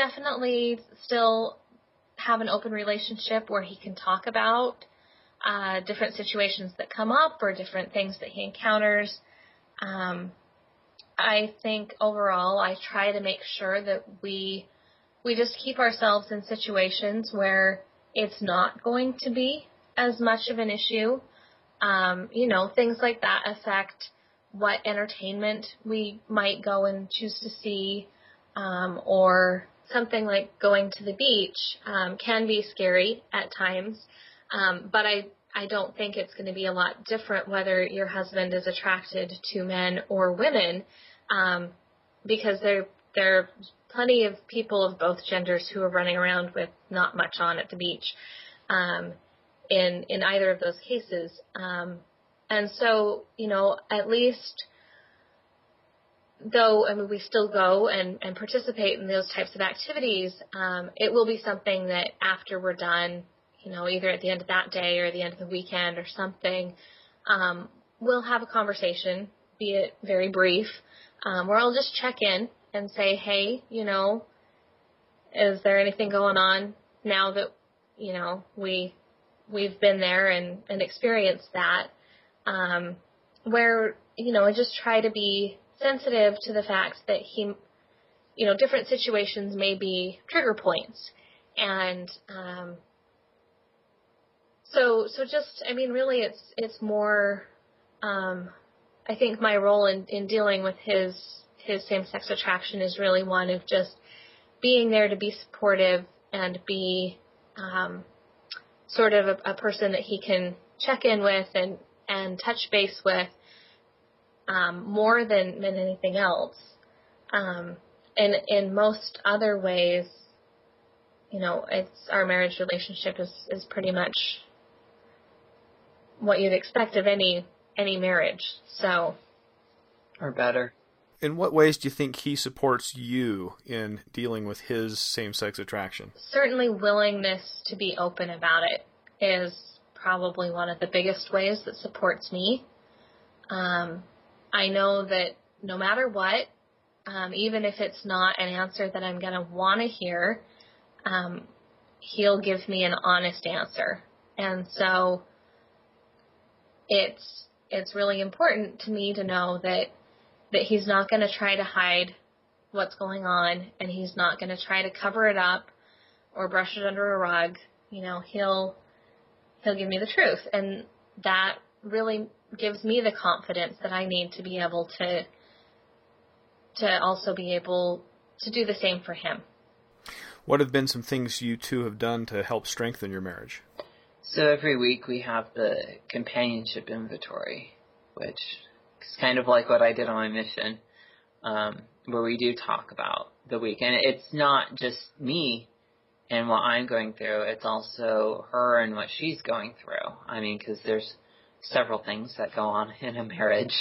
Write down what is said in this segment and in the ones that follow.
definitely still have an open relationship where he can talk about different situations that come up or different things that he encounters. I think overall I try to make sure that we just keep ourselves in situations where it's not going to be as much of an issue. Things like that affect what entertainment we might go and choose to see, or something like going to the beach can be scary at times, but I don't think it's going to be a lot different whether your husband is attracted to men or women, because there are plenty of people of both genders who are running around with not much on at the beach in either of those cases. And so, at least, though, we still go and participate in those types of activities, it will be something that after we're done, either at the end of that day or the end of the weekend or something, we'll have a conversation, be it very brief, where I'll just check in and say, hey, is there anything going on now that, we've been there and experienced that, where, I just try to be sensitive to the fact that he, different situations may be trigger points. And, so just, really it's more, I think my role in dealing with his same-sex attraction is really one of just being there to be supportive and be, sort of a person that he can check in with and touch base with, more than anything else. And in most other ways, it's our marriage relationship is pretty much what you'd expect of any marriage. So, or better. In what ways do you think he supports you in dealing with his same-sex attraction? Certainly willingness to be open about it is probably one of the biggest ways that supports me. I know that no matter what, even if it's not an answer that I'm going to want to hear, he'll give me an honest answer. And so it's really important to me to know that he's not going to try to hide what's going on, and he's not going to try to cover it up or brush it under a rug. He'll give me the truth, and that really gives me the confidence that I need to be able to also be able to do the same for him. What have been some things you two have done to help strengthen your marriage? So every week we have the companionship inventory, which is kind of like what I did on my mission, where we do talk about the week. And it's not just me and what I'm going through, it's also her and what she's going through. Because there's several things that go on in a marriage.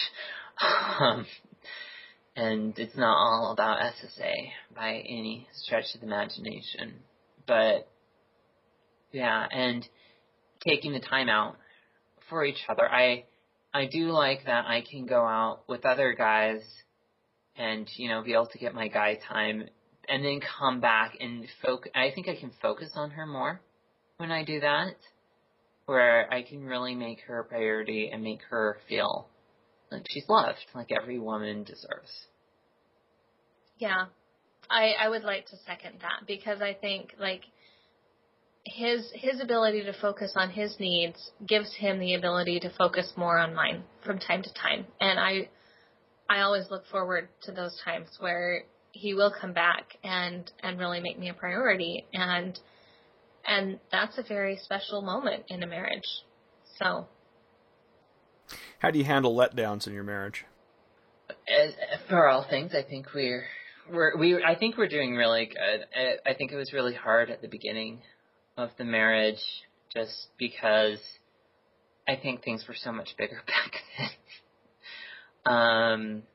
And it's not all about SSA by any stretch of the imagination. But, yeah, and taking the time out for each other. I do like that I can go out with other guys and, be able to get my guy time and then come back and I think I can focus on her more when I do that, where I can really make her a priority and make her feel like she's loved, like every woman deserves. Yeah, I would like to second that, because I think, his ability to focus on his needs gives him the ability to focus more on mine from time to time. And I always look forward to those times where he will come back and really make me a priority. And that's a very special moment in a marriage. So, how do you handle letdowns in your marriage? For all things, I think I think we're doing really good. I think it was really hard at the beginning of the marriage, just because I think things were so much bigger back then.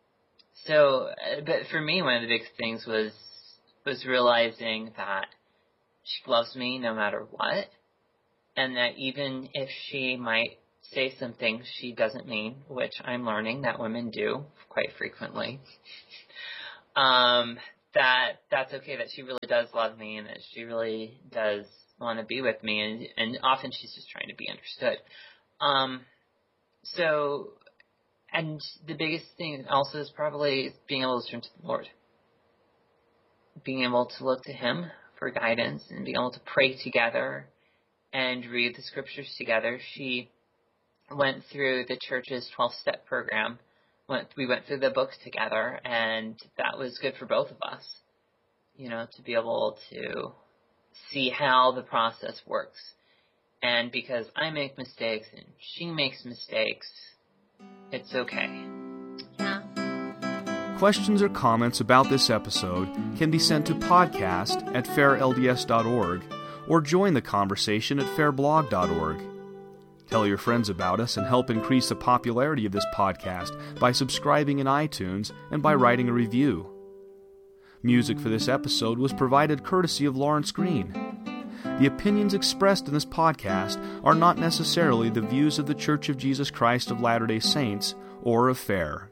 But for me, one of the big things was realizing that she loves me no matter what, and that even if she might say some things she doesn't mean, which I'm learning that women do quite frequently, that's okay, that she really does love me and that she really does want to be with me, and often she's just trying to be understood. So, and the biggest thing also is probably being able to turn to the Lord. Being able to look to Him for guidance and being able to pray together and read the scriptures together. She went through the church's 12-step program. We went through the books together, and that was good for both of us, to be able to see how the process works. And because I make mistakes and she makes mistakes, it's okay. Yeah. Questions or comments about this episode can be sent to podcast@fairlds.org or join the conversation at fairblog.org. Tell your friends about us and help increase the popularity of this podcast by subscribing in iTunes and by writing a review. Music for this episode was provided courtesy of Lawrence Green. The opinions expressed in this podcast are not necessarily the views of the Church of Jesus Christ of Latter-day Saints or of FAIR.